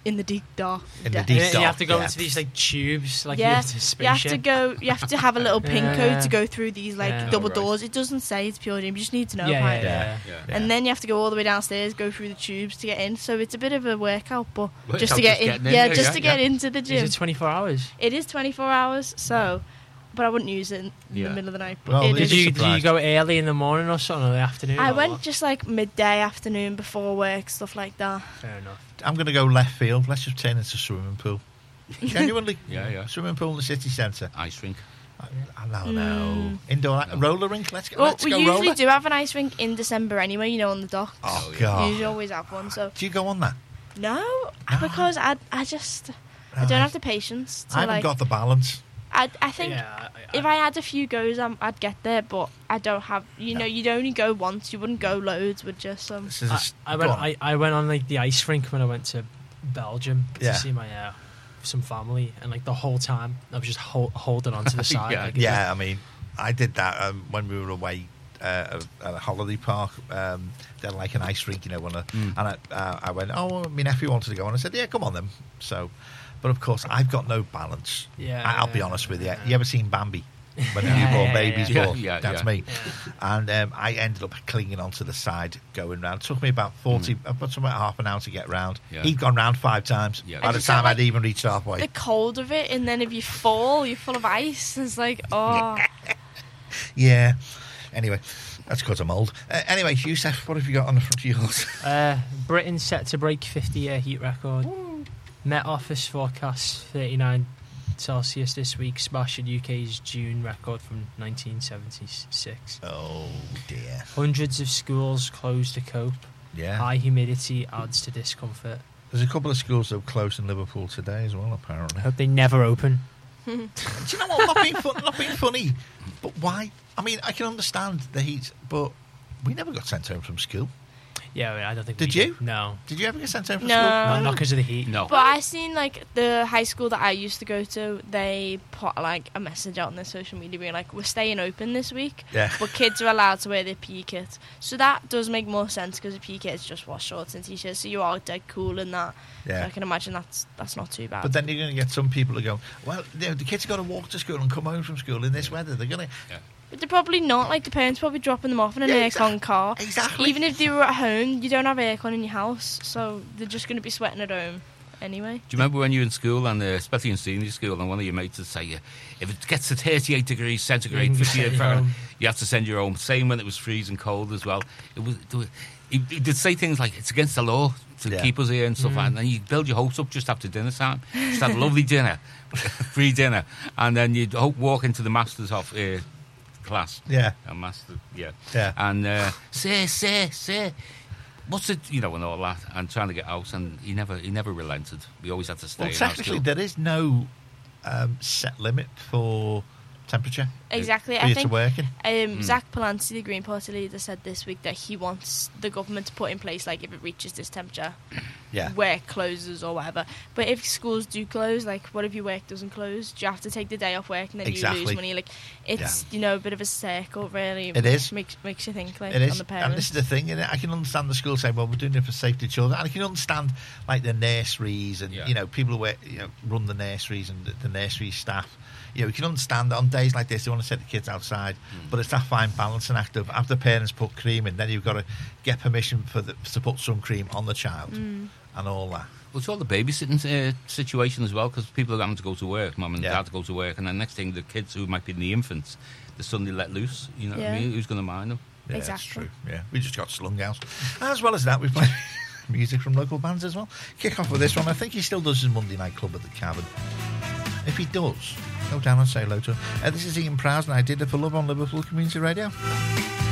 in the deep dark. In the deep You dark, have to go yeah. into these like tubes, like Yeah, you have to spaceship. you have to have a little pin code to go through these like Yeah. double Oh, right. doors. It doesn't say it's pure gym. You just need to know Yeah, apparently. yeah. Yeah. And then you have to go all the way downstairs, go through the tubes to get in. So it's a bit of a workout, but Workout just to get just in, getting in yeah, there, just yeah, to get yeah. into the Is gym. it 24 hours? It is 24 hours, so, but I wouldn't use it in Yeah. the middle of the night. But Well, it Did is. Did you surprised. go early in the morning or something, or the afternoon? I or went what? just like midday, afternoon, before work, stuff like that. Fair enough. I'm going to go left field. Let's just turn into a swimming pool. Genuinely. Yeah. Swimming pool in the city centre. Ice rink. No. Indoor roller rink. Let's go. Well, let's we go usually roller. do have an ice rink in December anyway, you know, on the dock. Oh We God. usually always have one, so Do you go on that? no, No. because I don't have the patience to I haven't like. got the balance. I think Yeah, if I had a few goes, I'd get there, but I don't have. You know, you'd only go once. You wouldn't go loads with just some. This is I go on. went. I went on like the ice rink when I went to Belgium Yeah. to see my some family, and like the whole time I was just holding on to the side. Yeah. like, Yeah, I mean, I did that when we were away at a holiday park. They had like an ice rink, you know, and I went, oh, my nephew wanted to go, and I said, yeah, come on then. So, but of course, I've got no balance. Yeah, I'll be yeah, honest with you. yeah. You ever seen Bambi? When the Yeah, newborn yeah, baby's yeah. born, Yeah, that's yeah. me. And I ended up clinging onto the side, going round. It took me about 40, about half an hour to get round. Yeah. He'd gone round 5 times. Yeah. By I the just time felt I'd even reached halfway. The cold of it, and then if you fall, you're full of ice. It's like, oh, Yeah. Anyway, that's because I'm old. Anyway, Youssef, what have you got on the front of yours? Britain set to break 50-year heat record. Met Office forecasts 39 Celsius this week, smashing UK's June record from 1976. Oh, dear. Hundreds of schools closed to cope. Yeah. High humidity adds to discomfort. There's a couple of schools that have closed in Liverpool today as well, apparently. Hope they never open. Do you know what? Not being funny, but why? I mean, I can understand the heat, but we never got sent home from school. Yeah, I don't think Did we you? No. Did you ever get sent home from No. school? Not because of the heat. No. But I seen like the high school that I used to go to. They put like a message out on their social media being like, "We're staying open this week, Yeah. but kids are allowed to wear their PE kit." So that does make more sense because a PE kit is just wash shorts and t-shirts, so you are dead cool in that. Yeah. So I can imagine that's not too bad. But then you're going to get some people who go, well, you know, the kids have got to walk to school and come home from school in this weather. They're going to... But they're probably not. Like the parents probably dropping them off in an Yeah, aircon car. Exactly. Even if they were at home, you don't have aircon in your house, so they're just going to be sweating at home anyway. Do you remember when you were in school, and especially in senior school, and one of your mates would say, if it gets to 38 degrees centigrade, You can 58 send you Fahrenheit, home. you have to send you home. Same when it was freezing cold as well. He did say things like, it's against the law to Yeah. keep us here and stuff like that. And then you build your hopes up just after dinner time. Just have a lovely dinner, free dinner, and then you'd walk into the master's class. Yeah. A master, yeah. Yeah. And say, what's it, you know, and all that, and trying to get out, and he never relented. We always had to stay Well, in our technically, school. there is no set limit for temperature Exactly. for I you think to work in. Zach Palancy, the Green Party leader, said this week that he wants the government to put in place, like, if it reaches this temperature, Yeah. work closes or whatever. But if schools do close, like, what if your work doesn't close? Do you have to take the day off work and then you Exactly. lose money? Like, it's, you know, a bit of a circle, really. It is. Makes you think, like, It is, on the and parents. this is the thing. And I can understand the school saying, "Well, we're doing it for safety of children," and I can understand like the nurseries and Yeah. you know people who run the nurseries and the nursery staff. You know, you can understand that on days like this they want to set the kids outside, but it's that fine balancing act of after parents put cream in, then you've got to get permission to put sun cream on the child and all that. Well, it's all the babysitting situation as well, because people are having to go to work, mum and Yeah. dad to go to work, and then next thing, the kids who might be the infants, they're suddenly let loose. You know what I Yeah. mean? Who's going to mind them? Yeah, that's Exactly. true. Yeah, we just got slung out. As well as that, we play music from local bands as well. Kick off with this one. I think he still does his Monday night club at the Cavern. If he does, go down and say hello to him. This is Ian Prowse, and I did it for Love on Liverpool Community Radio.